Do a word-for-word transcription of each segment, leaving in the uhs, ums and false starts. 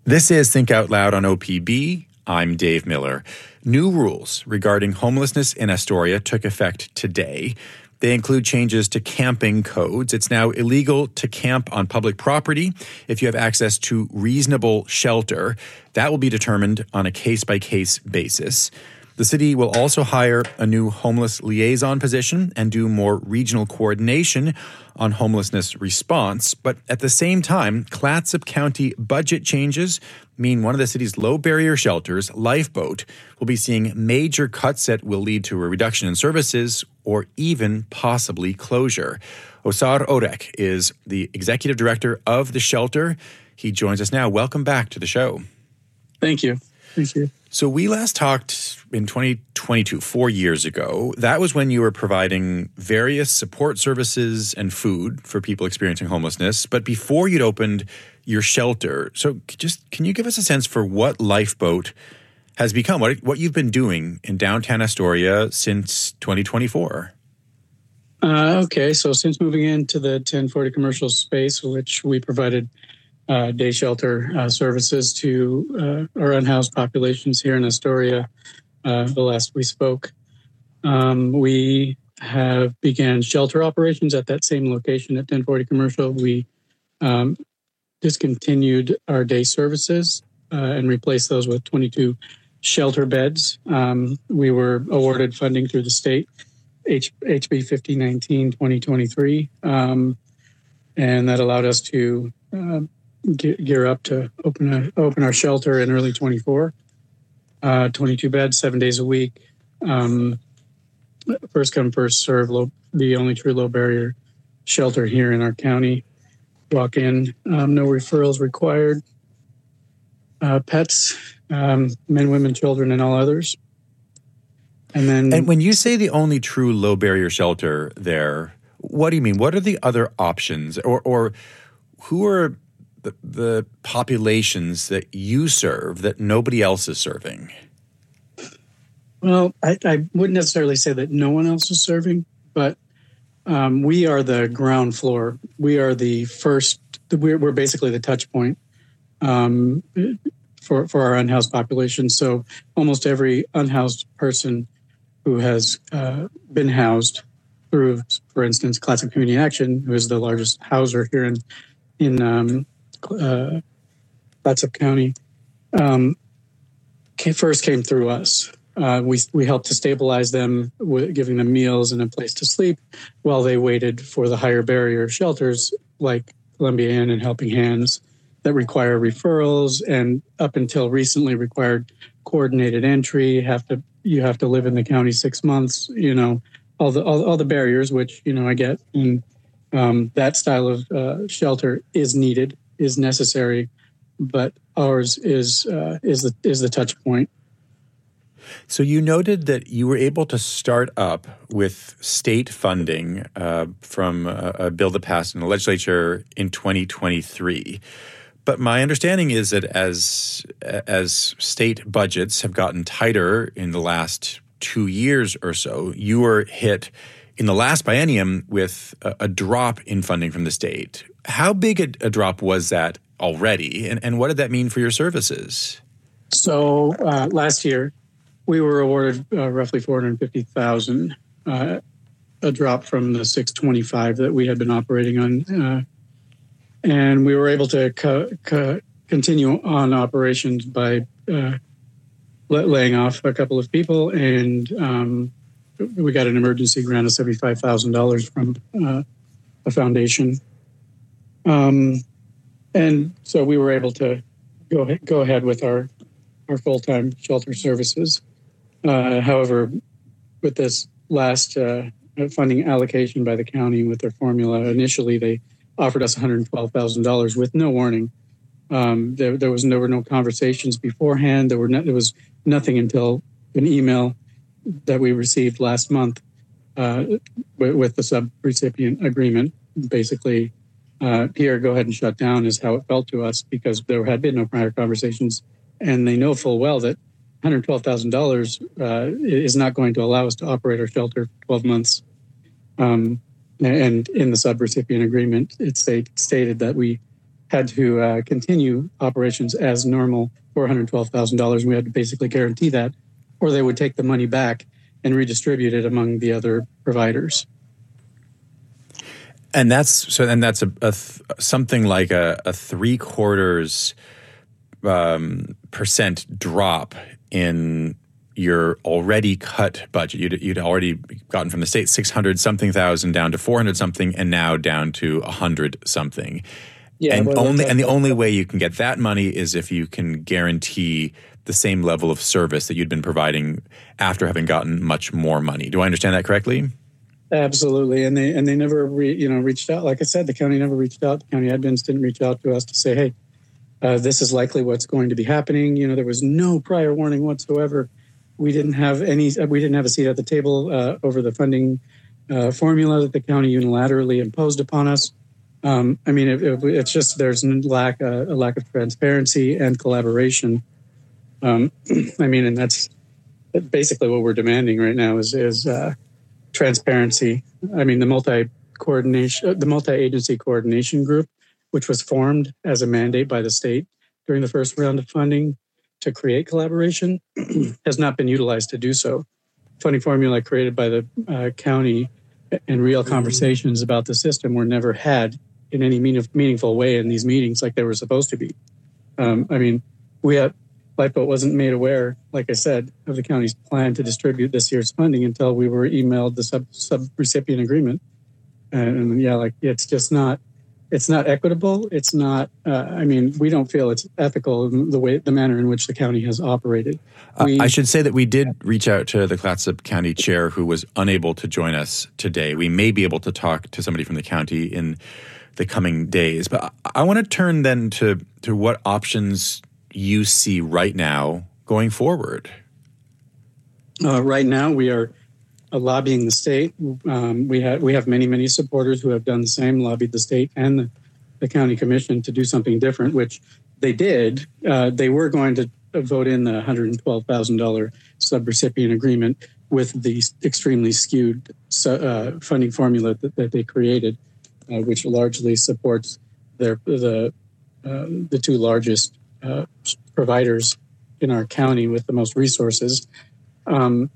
This is Think Out Loud on O P B. I'm Dave Miller. New rules regarding homelessness in Astoria took effect today. They include changes to camping codes. It's now illegal to camp on public property if you have access to reasonable shelter. That will be determined on a case-by-case basis. The city will also hire a new homeless liaison position and do more regional coordination on homelessness response. But at the same time, Clatsop County budget changes mean one of the city's low-barrier shelters, Lifeboat, will be seeing major cuts that will lead to a reduction in services or even possibly closure. Osar Orek is the executive director of the shelter. He joins us now. Welcome back to the show. Thank you. Thank you. So we last talked in twenty twenty-two, four years ago. That was when you were providing various support services and food for people experiencing homelessness, but before you'd opened your shelter. So just can you give us a sense for what Lifeboat has become, what, what you've been doing in downtown Astoria since twenty twenty-four? Uh, okay, so since moving into the ten forty commercial space, which we provided Uh, day shelter uh, services to uh, our unhoused populations here in Astoria. Uh, the last we spoke, um, we have began shelter operations at that same location at ten forty Commercial. We um, discontinued our day services uh, and replaced those with twenty-two shelter beds. Um, we were awarded funding through the state, H- HB fifty nineteen twenty twenty-three, um, and that allowed us to uh, gear up to open a, open our shelter in early twenty-four, uh, twenty-two beds, seven days a week. Um, first come, first serve, low, the only true low barrier shelter here in our county. Walk in, um, no referrals required. Uh, pets, um, men, women, children, and all others. And then, and when you say the only true low barrier shelter there, what do you mean? What are the other options, or or who are The, the populations that you serve that nobody else is serving? Well, I, I wouldn't necessarily say that no one else is serving, but um, we are the ground floor. We are the first, we're, we're basically the touch point um, for, for our unhoused population. So almost every unhoused person who has uh, been housed through, for instance, Clatsop Community Action, who is the largest houser here in, in um, Uh, Clatsop County, um, came, first came through us. Uh, we we helped to stabilize them, with giving them meals and a place to sleep while they waited for the higher barrier shelters like Columbia Inn and Helping Hands that require referrals and up until recently required coordinated entry. Have to you have to live in the county six months. You know all the all, all the barriers, which you know I get, and um, that style of uh, shelter is needed. Is necessary, but ours is uh, is the is the touch point. So you noted that you were able to start up with state funding uh, from a, a bill that passed in the legislature in twenty twenty-three. But my understanding is that as as state budgets have gotten tighter in the last two years or so, you were hit in the last biennium with a, a drop in funding from the state. How big a, a drop was that already, and, and what did that mean for your services? So uh, last year, we were awarded uh, roughly four hundred fifty thousand dollars, uh, a drop from the six twenty-five that we had been operating on, uh, and we were able to co- co- continue on operations by uh, laying off a couple of people, and um, we got an emergency grant of seventy-five thousand dollars from uh, a foundation. Um, and so we were able to go ahead, go ahead with our, our full-time shelter services. Uh, however, with this last uh, funding allocation by the county with their formula, initially they offered us one hundred twelve thousand dollars with no warning. Um, there, there was no, there were no conversations beforehand. There were no, there was nothing until an email that we received last month uh, with, with the sub-recipient agreement. Basically, uh, here, go ahead and shut down is how it felt to us, because there had been no prior conversations, and they know full well that one hundred twelve thousand dollars uh, is not going to allow us to operate our shelter for twelve months. Um, and in the sub-recipient agreement, it state, stated that we had to uh, continue operations as normal, four hundred twelve thousand dollars. We had to basically guarantee that, or they would take the money back and redistribute it among the other providers. And that's so. And that's a, a th- something like a, a three quarters um, percent drop in your already cut budget. You'd, you'd already gotten from the state six hundred something thousand down to four hundred something, and now down to a hundred something. Yeah, and well, only and the only way you can get that money is if you can guarantee the same level of service that you'd been providing after having gotten much more money. Do I understand that correctly? Absolutely, and they and they never re, you know reached out. Like I said, the county never reached out. The county admins didn't reach out to us to say, "Hey, uh, this is likely what's going to be happening." You know, there was no prior warning whatsoever. We didn't have any. We didn't have a seat at the table uh, over the funding uh, formula that the county unilaterally imposed upon us. Um, I mean, it, it, it's just there's a lack uh, a lack of transparency and collaboration. Um, I mean, and that's basically what we're demanding right now is is. Uh, Transparency. I mean, the multi coordination, the multi-agency coordination group, which was formed as a mandate by the state during the first round of funding to create collaboration, has not been utilized to do so. Funding formula created by the uh, county and real conversations about the system were never had in any mean- meaningful way in these meetings like they were supposed to be. Um, I mean, we have. Lifeboat wasn't made aware, like I said, of the county's plan to distribute this year's funding until we were emailed the sub sub recipient agreement. And, and yeah, like it's just not, it's not equitable. It's not. Uh, I mean, we don't feel it's ethical in the way, the manner in which the county has operated. We, uh, I should say that we did reach out to the Clatsop County Chair, who was unable to join us today. We may be able to talk to somebody from the county in the coming days, but I, I want to turn then to to what options you see right now going forward? Uh, right now, we are uh, lobbying the state. Um, we have we have many many supporters who have done the same, lobbied the state and the, the county commission to do something different, which they did. Uh, they were going to vote in the one hundred twelve thousand dollars subrecipient agreement with the extremely skewed uh, funding formula that, that they created, uh, which largely supports their the uh, the two largest Uh, providers in our county with the most resources. Um,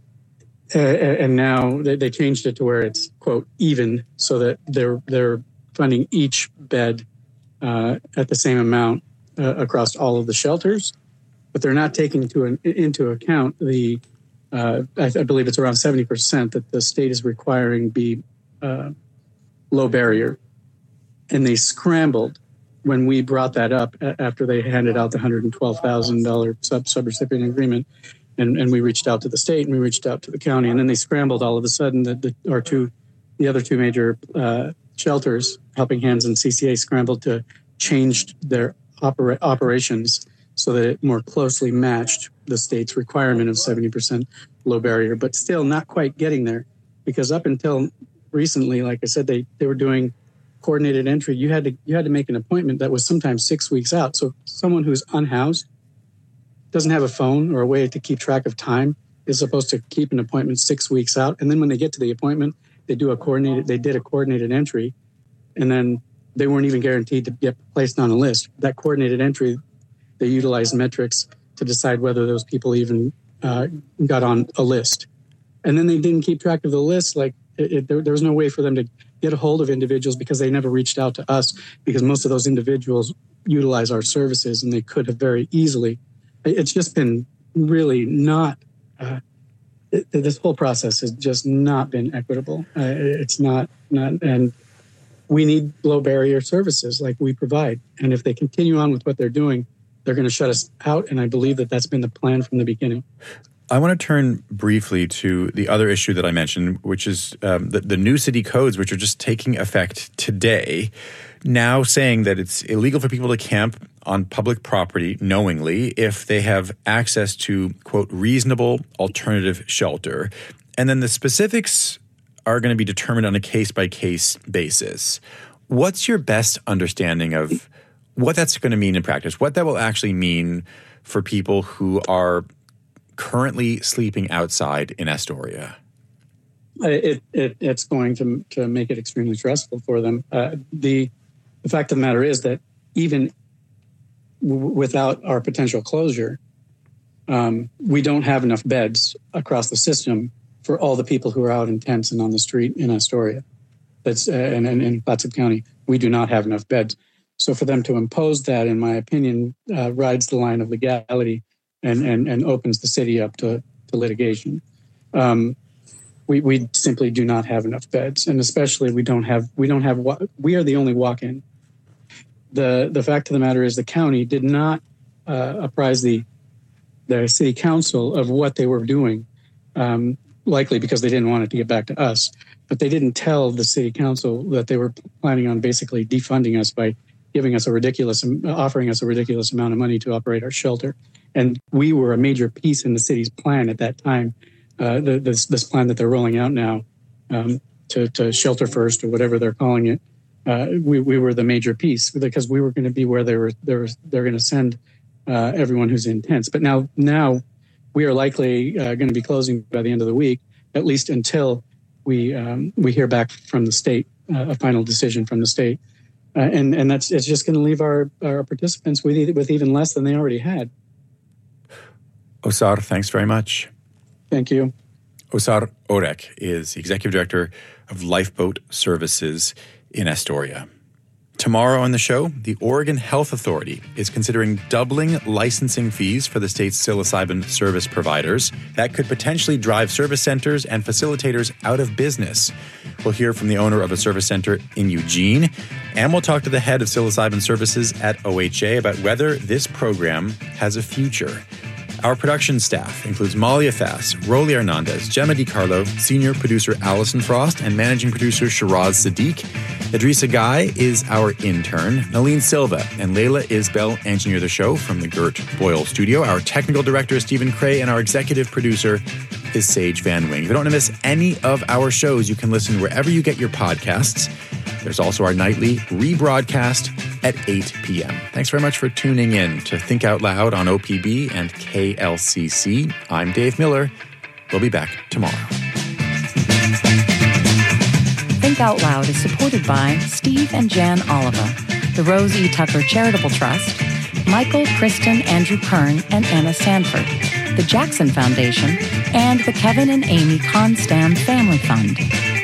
and, and now they, they changed it to where it's, quote, even, so that they're they're funding each bed uh, at the same amount uh, across all of the shelters, but they're not taking to an, into account the, uh, I, I believe it's around seventy percent that the state is requiring be uh, low barrier. And they scrambled when we brought that up after they handed out the one hundred twelve thousand dollars sub subrecipient agreement, and, and we reached out to the state and we reached out to the county, and then they scrambled all of a sudden. The, the our two, the other two major uh, shelters, Helping Hands and C C A, scrambled to change their opera, operations so that it more closely matched the state's requirement of seventy percent low barrier, but still not quite getting there, because up until recently, like I said, they they were doing coordinated entry. You had to you had to make an appointment that was sometimes six weeks out. So someone who's unhoused, doesn't have a phone or a way to keep track of time, is supposed to keep an appointment six weeks out. And then when they get to the appointment, they do a coordinated they did a coordinated entry, and then they weren't even guaranteed to get placed on a list. That coordinated entry, they utilized metrics to decide whether those people even uh, got on a list. And then they didn't keep track of the list. Like it, it, there, there was no way for them to get a hold of individuals because they never reached out to us, because most of those individuals utilize our services and they could have very easily. It's just been really not, uh, it, this whole process has just not been equitable. Uh, it's not, not, and we need low barrier services like we provide. And if they continue on with what they're doing, they're going to shut us out. And I believe that that's been the plan from the beginning. I want to turn briefly to the other issue that I mentioned, which is um, the, the new city codes, which are just taking effect today, now saying that it's illegal for people to camp on public property knowingly if they have access to, quote, reasonable alternative shelter. And then the specifics are going to be determined on a case-by-case basis. What's your best understanding of what that's going to mean in practice, what that will actually mean for people who are currently sleeping outside in Astoria? It, it it's going to to make it extremely stressful for them. Uh, the the fact of the matter is that even w- without our potential closure, um, we don't have enough beds across the system for all the people who are out in tents and on the street in Astoria. That's uh, and, and in Clatsop County, we do not have enough beds. So for them to impose that, in my opinion, uh, rides the line of legality and, and, and opens the city up to, to litigation. Um, we we simply do not have enough beds, and especially we don't have we don't have we are the only walk-in. The the fact of the matter is the county did not uh, apprise the the city council of what they were doing, um, likely because they didn't want it to get back to us. But they didn't tell the city council that they were planning on basically defunding us by giving us a ridiculous, offering us a ridiculous amount of money to operate our shelter. And we were a major piece in the city's plan at that time, uh, the, this, this plan that they're rolling out now um, to, to Shelter First or whatever they're calling it. Uh, we, we were the major piece because we were going to be where they were, they were they're going to send uh, everyone who's in tents. But now, now we are likely uh, going to be closing by the end of the week, at least until we um, we hear back from the state, uh, a final decision from the state. Uh, and, and that's it's just going to leave our, our participants with, with even less than they already had. Osar, thanks very much. Thank you. Osar Orek is Executive Director of Lifeboat Services in Astoria. Tomorrow on the show, the Oregon Health Authority is considering doubling licensing fees for the state's psilocybin service providers. That could potentially drive service centers and facilitators out of business. We'll hear from the owner of a service center in Eugene, and we'll talk to the head of psilocybin services at O H A about whether this program has a future. Our production staff includes Malia Fass, Rolly Hernandez, Gemma DiCarlo, senior producer Allison Frost, and managing producer Shiraz Sadiq. Idrissa Guy is our intern. Nalene Silva and Layla Isbell engineer the show from the Gert Boyle studio. Our technical director is Stephen Cray, and our executive producer is Sage Van Wing. If you don't want to miss any of our shows, you can listen wherever you get your podcasts. There's also our nightly rebroadcast at eight p.m. Thanks very much for tuning in to Think Out Loud on O P B and K L C C. I'm Dave Miller. We'll be back tomorrow. Think Out Loud is supported by Steve and Jan Oliva, the Rose E. Tucker Charitable Trust, Michael, Kristen, Andrew Kern, and Anna Sanford, the Jackson Foundation, and the Kevin and Amy Constam Family Fund.